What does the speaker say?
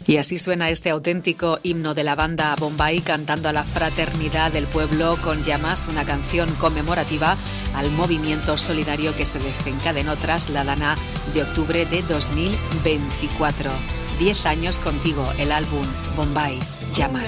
Y así suena este auténtico himno de la banda Bombay cantando a la fraternidad del pueblo con Llamas, una canción conmemorativa al movimiento solidario que se desencadenó tras la Dana de octubre de 2024. 10 años contigo, el álbum Bombay, Llamas.